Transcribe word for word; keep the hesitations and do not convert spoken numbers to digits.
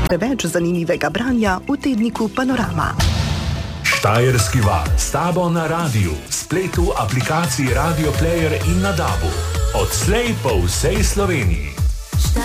Preveč zanimivega branja v tedniku Panorama. Štajerski val s tabo na radiju, spletu, aplikaciji Radio Player in na dabu. Odslej po vsej Sloveniji.